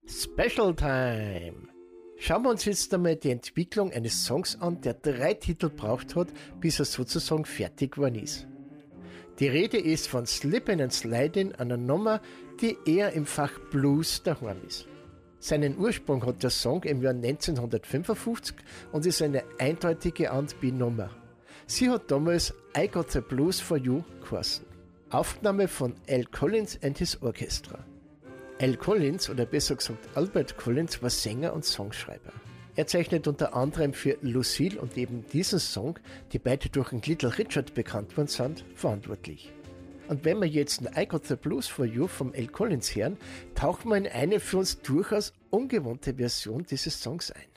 Special Time! Schauen wir uns jetzt einmal die Entwicklung eines Songs an, der 3 Titel braucht hat, bis er sozusagen fertig geworden ist. Die Rede ist von Slippin' and Slidin', einer Nummer, die eher im Fach Blues daheim ist. Seinen Ursprung hat der Song im Jahr 1955 und ist eine eindeutige R&B-Nummer. Sie hat damals I Got the Blues for You geheißen. Aufnahme von Al Collins and his Orchestra. Al Collins, oder besser gesagt Albert Collins, war Sänger und Songschreiber. Er zeichnet unter anderem für Lucille und eben diesen Song, die beide durch den Little Richard bekannt worden sind, verantwortlich. Und wenn wir jetzt ein I Got the Blues for You vom Al Collins hören, tauchen wir in eine für uns durchaus ungewohnte Version dieses Songs ein.